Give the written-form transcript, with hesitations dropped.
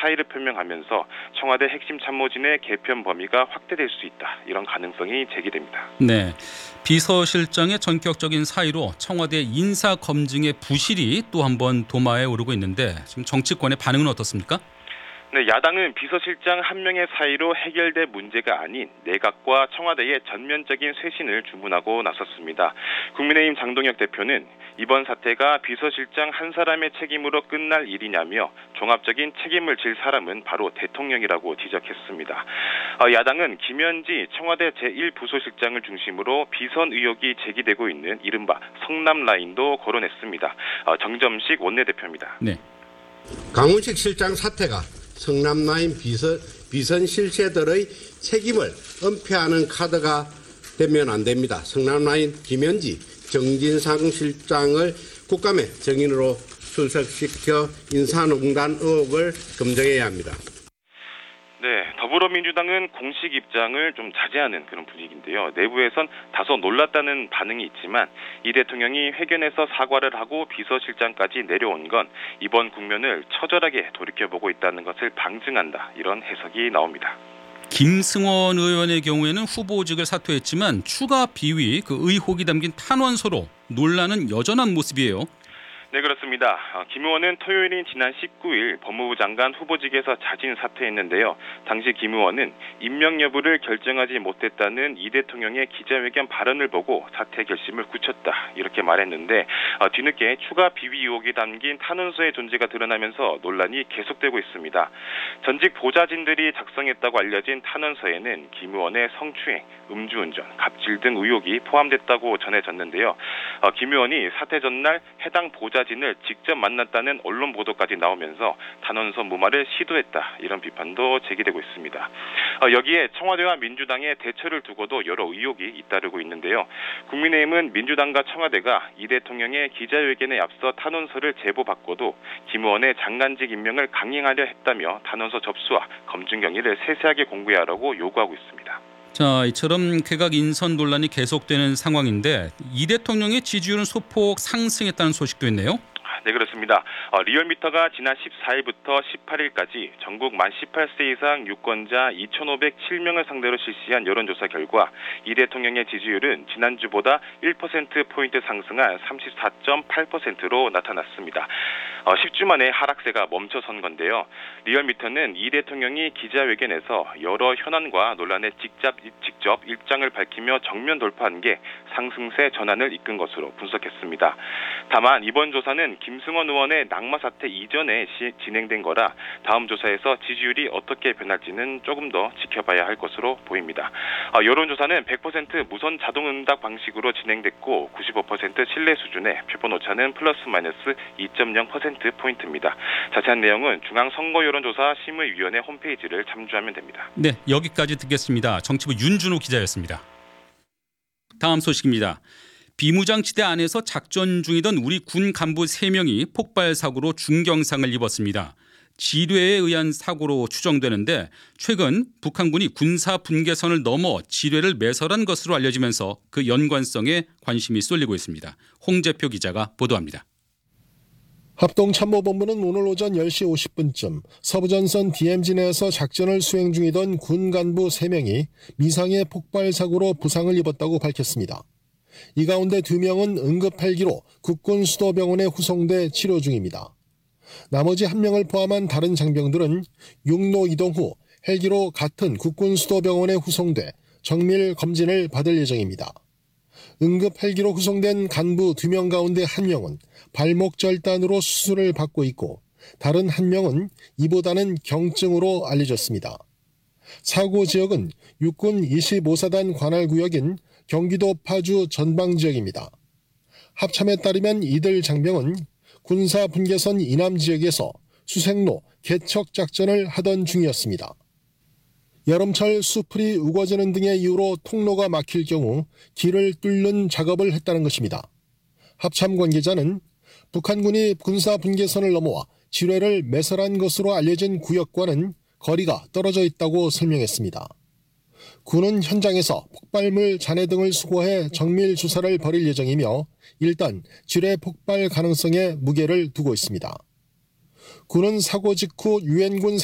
사의를 표명하면서 청와대 핵심 참모진의 개편 범위가 확대될 수 있다. 이런 가능성이 제기됩니다. 네, 비서실장의 전격적인 사의로 청와대 인사 검증의 부실이 또 한 번 도마에 오르고 있는데 지금 정치권의 반응은 어떻습니까? 네, 야당은 비서실장 한 명의 사의로 해결될 문제가 아닌 내각과 청와대의 전면적인 쇄신을 주문하고 나섰습니다. 국민의힘 장동혁 대표는 이번 사태가 비서실장 한 사람의 책임으로 끝날 일이냐며 종합적인 책임을 질 사람은 바로 대통령이라고 지적했습니다. 야당은 김현지 청와대 제1부소실장을 중심으로 비선 의혹이 제기되고 있는 이른바 성남라인도 거론했습니다. 정점식 원내대표입니다. 네. 강훈식 실장 사태가 성남라인 비선 실세들의 책임을 은폐하는 카드가 되면 안 됩니다. 성남라인 김현지, 정진상 실장을 국감의 증인으로 출석시켜 인사농단 의혹을 검증해야 합니다. 네, 더불어민주당은 공식 입장을 좀 자제하는 그런 분위기인데요. 내부에선 다소 놀랐다는 반응이 있지만 이 대통령이 회견에서 사과를 하고 비서실장까지 내려온 건 이번 국면을 처절하게 돌이켜보고 있다는 것을 방증한다. 이런 해석이 나옵니다. 김승원 의원의 경우에는 후보직을 사퇴했지만 추가 비위, 그 의혹이 담긴 탄원서로 논란은 여전한 모습이에요. 네, 그렇습니다. 김 의원은 토요일인 지난 19일 법무부 장관 후보직에서 자진 사퇴했는데요. 당시 김 의원은 임명 여부를 결정하지 못했다는 이 대통령의 기자회견 발언을 보고 사퇴 결심을 굳혔다. 이렇게 말했는데 뒤늦게 추가 비위 의혹이 담긴 탄원서의 존재가 드러나면서 논란이 계속되고 있습니다. 전직 보좌진들이 작성했다고 알려진 탄원서에는 김 의원의 성추행, 음주운전, 갑질 등 의혹이 포함됐다고 전해졌는데요. 김 의원이 사퇴 전날 해당 보좌진을 직접 만났다는 언론 보도까지 나오면서 탄원서 무마를 시도했다. 이런 비판도 제기되고 있습니다. 여기에 청와대와 민주당의 대처를 두고도 여러 의혹이 잇따르고 있는데요. 국민의힘은 민주당과 청와대가 이 대통령의 기자회견에 앞서 탄원서를 제보받고도 김 의원의 장관직 임명을 강행하려 했다며 탄원서 접수와 검증 경위를 세세하게 공개해야 하라고 요구하고 있습니다. 자, 이처럼 개각 인선 논란이 계속되는 상황인데 이 대통령의 지지율은 소폭 상승했다는 소식도 있네요. 네, 그렇습니다. 리얼미터가 지난 14일부터 18일까지 전국 만 18세 이상 유권자 2,507명을 상대로 실시한 여론조사 결과 이 대통령의 지지율은 지난주보다 1%포인트 상승한 34.8%로 나타났습니다. 10주 만에 하락세가 멈춰선 건데요. 리얼미터는 이 대통령이 기자회견에서 여러 현안과 논란에 직접 입장을 밝히며 정면 돌파한 게 상승세 전환을 이끈 것으로 분석했습니다. 다만 이번 조사는 김승원 의원의 낙마 사태 이전에 진행된 거라 다음 조사에서 지지율이 어떻게 변할지는 조금 더 지켜봐야 할 것으로 보입니다. 여론조사는 100% 무선 자동응답 방식으로 진행됐고 95% 신뢰 수준의 표본 오차는 플러스 마이너스 2.0%포인트입니다. 자세한 내용은 중앙선거여론조사 심의위원회 홈페이지를 참조하면 됩니다. 네, 여기까지 듣겠습니다. 정치부 윤준호 기자였습니다. 다음 소식입니다. 비무장지대 안에서 작전 중이던 우리 군 간부 3명이 폭발 사고로 중경상을 입었습니다. 지뢰에 의한 사고로 추정되는데 최근 북한군이 군사 분계선을 넘어 지뢰를 매설한 것으로 알려지면서 그 연관성에 관심이 쏠리고 있습니다. 홍재표 기자가 보도합니다. 합동참모본부는 오늘 오전 10시 50분쯤 서부전선 DMZ 내에서 작전을 수행 중이던 군 간부 3명이 미상의 폭발 사고로 부상을 입었다고 밝혔습니다. 이 가운데 2명은 응급 헬기로 국군 수도병원에 후송돼 치료 중입니다. 나머지 1명을 포함한 다른 장병들은 육로 이동 후 헬기로 같은 국군 수도병원에 후송돼 정밀 검진을 받을 예정입니다. 응급 헬기로 후송된 간부 2명 가운데 1명은 발목 절단으로 수술을 받고 있고 다른 1명은 이보다는 경증으로 알려졌습니다. 사고 지역은 육군 25사단 관할구역인 경기도 파주 전방 지역입니다. 합참에 따르면 이들 장병은 군사 분계선 이남 지역에서 수색로 개척 작전을 하던 중이었습니다. 여름철 수풀이 우거지는 등의 이유로 통로가 막힐 경우 길을 뚫는 작업을 했다는 것입니다. 합참 관계자는 북한군이 군사 분계선을 넘어와 지뢰를 매설한 것으로 알려진 구역과는 거리가 떨어져 있다고 설명했습니다. 군은 현장에서 폭발물 잔해 등을 수거해 정밀 조사를 벌일 예정이며 일단 지뢰 폭발 가능성에 무게를 두고 있습니다. 군은 사고 직후 유엔군